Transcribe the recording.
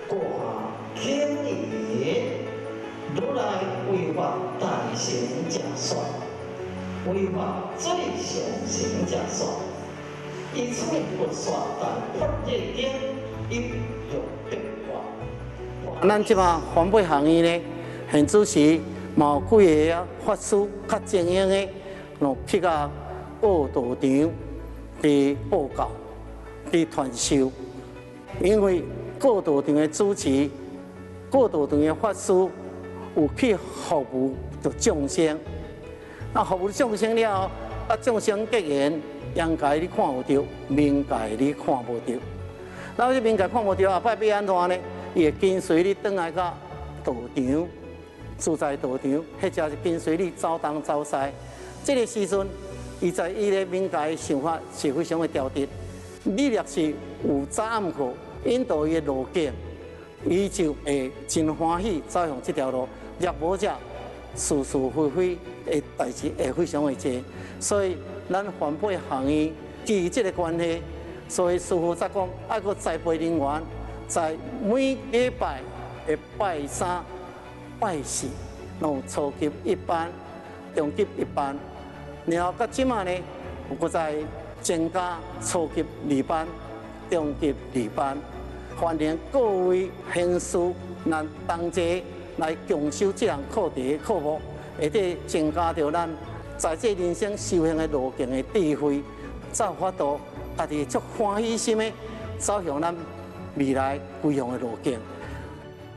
过下经营，如来为法大成正算，为法最上乘正算。以此不算，但法业经一有变化。咱即马环保行业呢，现主持嘛有几个法师较精英的，去甲报道场伫报告、伫传授。因为报道场的主持、报道场的法师有去服务着众生，那服务众生了后，众生结缘，阳界你看无着，冥界你看无着。那这冥界看无着，后摆要安怎呢？伊会跟随你转来到道场，自在道场，或者是跟随你走东走西。这个时阵，伊在伊个冥界的想法是非常的调直。你若是有早暗课引导伊的路径，伊就会真欢喜走向这条路。若无者，是是非非的代志会非常的多。所以，咱环保行业基于这个关系，所以师父才讲爱个栽培人员，在每礼拜的拜三、拜四，初级一班、中级一班，然后到即马呢，有在增加初级二班、中级二班，欢迎各位贤士咱同齐来共修这项课题的课目，会得增加着咱在这人生修行的路径的智慧，才有法度家己足欢喜心的走向咱未来归向的路径。